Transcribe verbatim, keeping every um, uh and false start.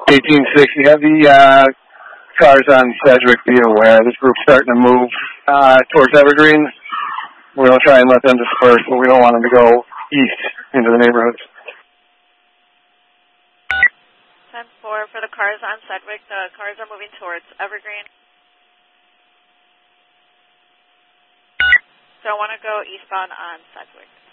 eighteen sixty, have the uh, cars on Sedgwick be aware. This group's starting to move uh, towards Evergreen. We're going to try and let them disperse, but we don't want them to go east into the neighborhoods. ten four for the cars on Sedgwick. The cars are moving towards Evergreen. So I want to go eastbound on Sedgwick.